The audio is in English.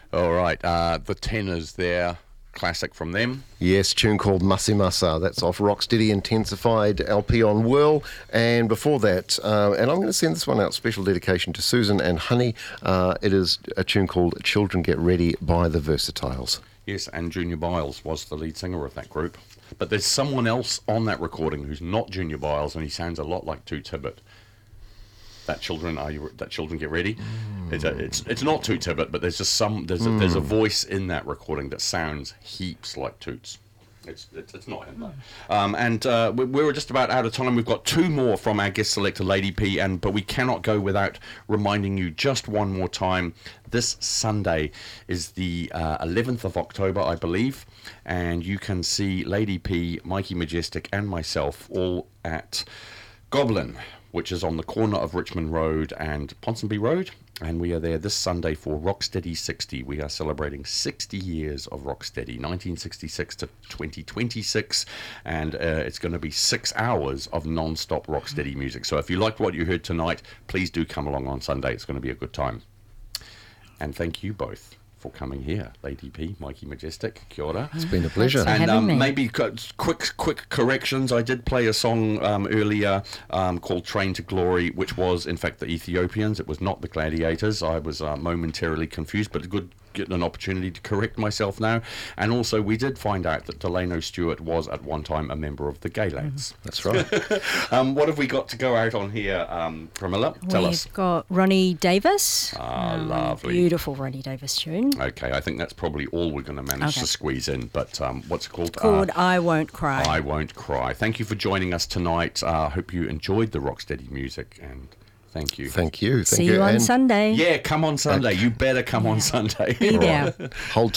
All right, the Tenors there, classic from them. Yes, tune called Masimasa. That's off Rocksteady Intensified LP on Whirl. And before that, and I'm going to send this one out, special dedication to Susan and Honey. It is a tune called Children Get Ready by the Versatiles. Yes, and Junior Biles was the lead singer of that group. But there's someone else on that recording who's not Junior Biles, and he sounds a lot like Toots Hibbert. That Children Get Ready. It's not Toots Hibbert, but there's just there's a voice in that recording that sounds heaps like Toots. It's not him though. We were just about out of time. We've got two more from our guest selector Lady P, but we cannot go without reminding you just one more time. This Sunday is the 11th of October, I believe, and you can see Lady P, Mikey Majestic, and myself all at Goblin, which is on the corner of Richmond Road and Ponsonby Road. And we are there this Sunday for Rocksteady 60. We are celebrating 60 years of Rocksteady, 1966 to 2026. And it's going to be 6 hours of non-stop Rocksteady music. So if you liked what you heard tonight, please do come along on Sunday. It's going to be a good time. And thank you both for coming here, Lady P, Mikey Majestic, kia ora. It's been a pleasure. And maybe quick corrections. I did play a song earlier called Train to Glory, which was in fact the Ethiopians. It was not the Gladiators. I was momentarily confused, but good getting an opportunity to correct myself now. And also we did find out that Delano Stewart was at one time a member of the Gay Lads. That's right. What have we got to go out on here, Pramila? Tell us. We've got Ronnie Davis. Lovely. Beautiful Ronnie Davis tune. Okay, I think that's probably all we're going to manage to squeeze in. But what's it called? Called I Won't Cry. I Won't Cry. Thank you for joining us tonight. Hope you enjoyed the Rocksteady music, and thank you. Thank you. See you on Sunday. Yeah, come on Sunday. You better come on Sunday. Be there. Hold tight.